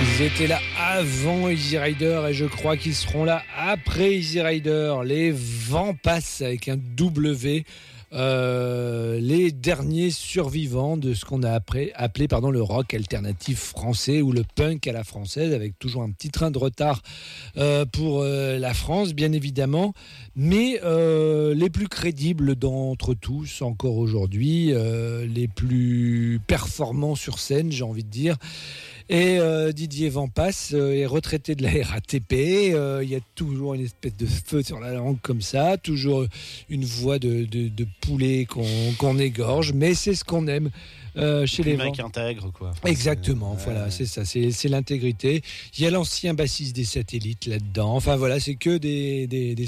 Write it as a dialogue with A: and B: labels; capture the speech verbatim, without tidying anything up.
A: Ils étaient là avant Easy Rider et je crois qu'ils seront là après Easy Rider. Les Vampas avec un W. Euh, les derniers survivants de ce qu'on a appelé, appelé pardon, le rock alternatif français ou le punk à la française, avec toujours un petit train de retard euh, pour euh, la France, bien évidemment, mais euh, les plus crédibles d'entre tous encore aujourd'hui, euh, les plus performants sur scène, j'ai envie de dire. Et euh, Didier Vampas euh, est retraité de la R A T P. Il euh, y a toujours une espèce de feu sur la langue comme ça, toujours une voix de, de, de poulet qu'on, qu'on égorge, mais c'est ce qu'on aime euh, chez les
B: mec
A: Vampas.
B: intègre, quoi. Enfin,
A: Exactement,
B: c'est...
A: voilà,
B: ouais.
A: c'est ça, c'est, c'est l'intégrité. Il y a l'ancien bassiste des Satellites là-dedans. Enfin voilà, c'est que des, des, des